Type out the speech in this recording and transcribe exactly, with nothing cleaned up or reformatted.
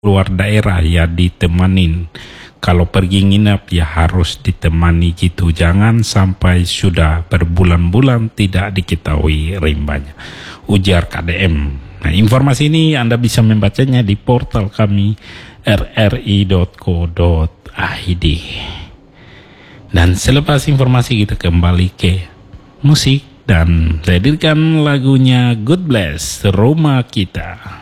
keluar daerah ya ditemanin. Kalau pergi nginap ya harus ditemani gitu. Jangan sampai sudah berbulan-bulan tidak diketahui rimbanya. Ujar K D M. Nah, informasi ini Anda bisa membacanya di portal kami r r i dot co dot i d. Dan selepas informasi kita kembali ke musik dan saya hadirkan lagunya God Bless Rumah Kita.